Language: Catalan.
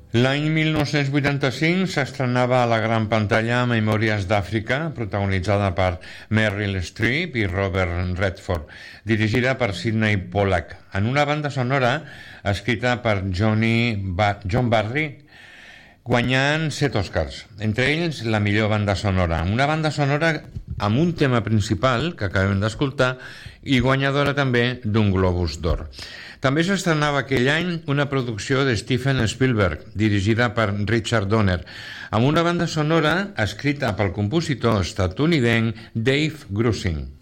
L'any 1985 s'estrenava a la gran pantalla Memòries d'Àfrica, protagonitzada per Meryl Streep i Robert Redford, dirigida per Sidney Pollack, en una banda sonora escrita per John Barry, guanyant 7 Oscars, entre ells la millor banda sonora. Una banda sonora amb un tema principal, que acabem d'escoltar, i guanyadora també d'un Globus d'Or. També s'estrenava aquell any una producció de Steven Spielberg, dirigida per Richard Donner, amb una banda sonora escrita pel compositor estatunidenc Dave Grusin.